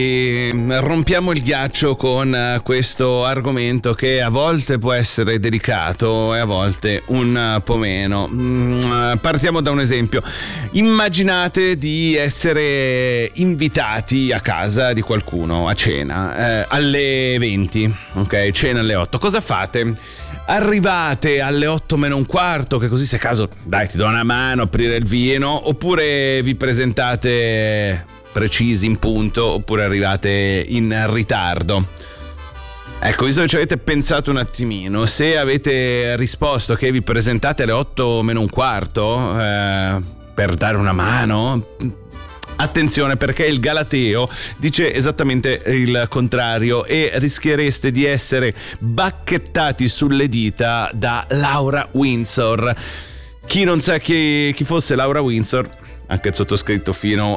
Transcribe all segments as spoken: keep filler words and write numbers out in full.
E rompiamo il ghiaccio con questo argomento che a volte può essere delicato e a volte un po' meno. Partiamo da un esempio. Immaginate di essere invitati a casa di qualcuno a cena eh, alle venti, ok? Cena alle otto. Cosa fate? Arrivate alle otto meno un quarto, che così se caso dai ti do una mano, aprire il vino, oppure vi presentate precisi in punto, oppure arrivate in ritardo. Ecco, visto che ci avete pensato un attimino, se avete risposto che vi presentate alle otto meno un quarto eh, per dare una mano, attenzione, perché il Galateo dice esattamente il contrario e rischiereste di essere bacchettati sulle dita da Laura Windsor. Chi non sa chi, chi fosse Laura Windsor, anche il sottoscritto fino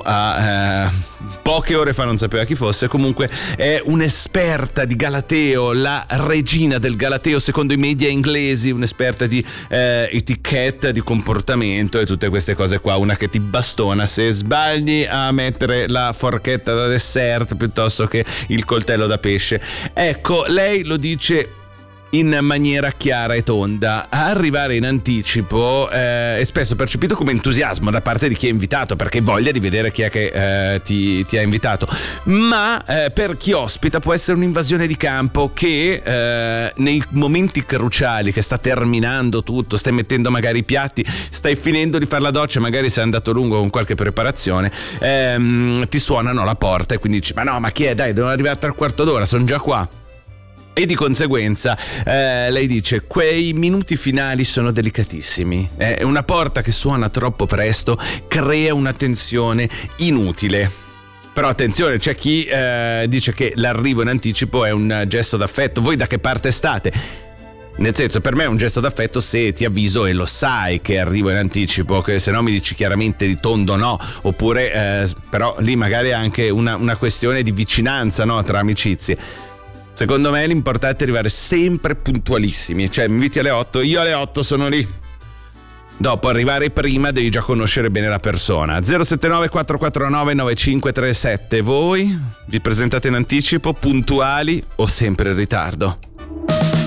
a eh, poche ore fa non sapeva chi fosse, comunque è un'esperta di Galateo, la regina del Galateo secondo i media inglesi, un'esperta di eh, etichetta, di comportamento e tutte queste cose qua, una che ti bastona se sbagli a mettere la forchetta da dessert piuttosto che il coltello da pesce. Ecco, lei lo dice in maniera chiara e tonda. Arrivare in anticipo eh, è spesso percepito come entusiasmo da parte di chi è invitato, perché voglia di vedere chi è che eh, ti, ti ha invitato, ma eh, per chi ospita può essere un'invasione di campo che eh, nei momenti cruciali, che sta terminando tutto, stai mettendo magari i piatti, stai finendo di fare la doccia, magari sei andato lungo con qualche preparazione, ehm, ti suonano alla porta e quindi dici ma no, ma chi è, dai, devo arrivare tra un quarto d'ora, sono già qua. E di conseguenza eh, lei dice quei minuti finali sono delicatissimi, è eh, una porta che suona troppo presto crea una tensione inutile. Però attenzione, c'è chi eh, dice che l'arrivo in anticipo è un gesto d'affetto. Voi da che parte state? Nel senso, per me è un gesto d'affetto se ti avviso e lo sai che arrivo in anticipo, che se no mi dici chiaramente di tondo no, oppure eh, però lì magari è anche una, una questione di vicinanza, no, tra amicizie. Secondo me l'importante è arrivare sempre puntualissimi, cioè mi inviti alle otto, io alle otto sono lì. Dopo arrivare prima devi già conoscere bene la persona. zero sette nove quattro quattro nove nove cinque tre sette. Voi vi presentate in anticipo, puntuali o sempre in ritardo?